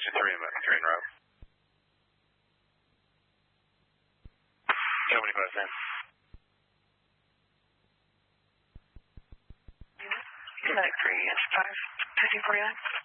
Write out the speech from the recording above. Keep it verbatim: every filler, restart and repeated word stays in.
Station three, I'm at three en route. seventy-five, Sam. Medic three, S five, fifty forty-nine.